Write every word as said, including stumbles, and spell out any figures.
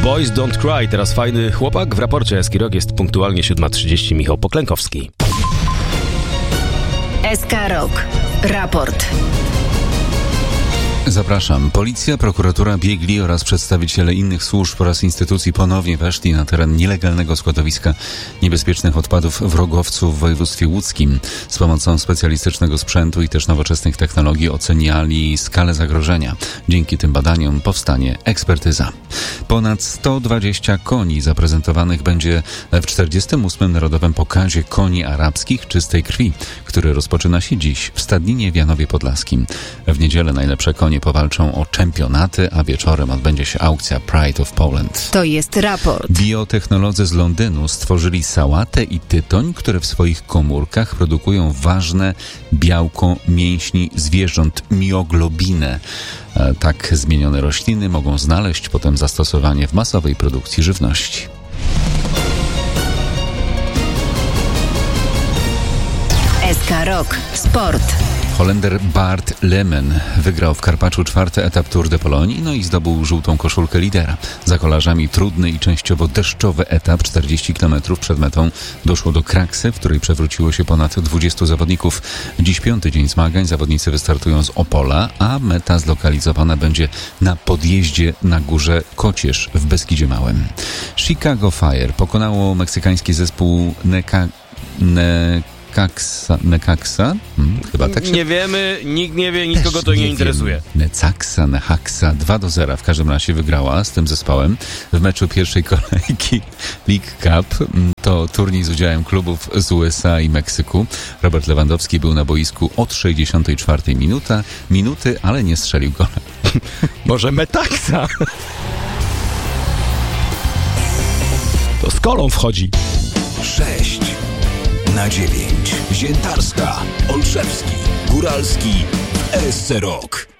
Boys Don't Cry, teraz fajny chłopak. W raporcie S K Rock jest punktualnie siódma trzydzieści. Michał Poklękowski. S K Rock. Raport. Zapraszam. Policja, prokuratura, biegli oraz przedstawiciele innych służb oraz instytucji ponownie weszli na teren nielegalnego składowiska niebezpiecznych odpadów w Rogowcu w województwie łódzkim. Z pomocą specjalistycznego sprzętu i też nowoczesnych technologii oceniali skalę zagrożenia. Dzięki tym badaniom powstanie ekspertyza. Ponad sto dwadzieścia koni zaprezentowanych będzie w czterdziestym ósmym Narodowym Pokazie Koni Arabskich Czystej Krwi, który rozpoczyna się dziś w Stadninie w Janowie Podlaskim. W niedzielę najlepsze konie powalczą o czempionaty, a wieczorem odbędzie się aukcja Pride of Poland. To jest raport. Biotechnolodzy z Londynu stworzyli sałatę i tytoń, które w swoich komórkach produkują ważne białko mięśni zwierząt, mioglobinę. Tak zmienione rośliny mogą znaleźć potem zastosowanie w masowej produkcji żywności. S K Rock. Sport. Holender Bart Lemen wygrał w Karpaczu czwarty etap Tour de Pologne, no i zdobył żółtą koszulkę lidera. Za kolarzami trudny i częściowo deszczowy etap, czterdzieści kilometrów przed metą doszło do kraksy, w której przewróciło się ponad dwudziestu zawodników. Dziś piąty dzień zmagań, zawodnicy wystartują z Opola, a meta zlokalizowana będzie na podjeździe na górze Kocierz w Beskidzie Małym. Chicago Fire pokonało meksykański zespół Neka... Ne... Necaxa, Necaxa? Hmm, chyba tak się... Nie wiemy, nikt nie wie, nikogo to nie, nie interesuje. Necaxa, Necaxa dwa do zera w każdym razie wygrała z tym zespołem w meczu pierwszej kolejki League Cup. To turniej z udziałem klubów z U S A i Meksyku. Robert Lewandowski był na boisku od sześćdziesiątej czwartej minuta, minuty, ale nie strzelił gola. Może Metaxa? To z kolą wchodzi. Sześć na dziewięć. Ziętarska, Olszewski, Góralski w S C Rock.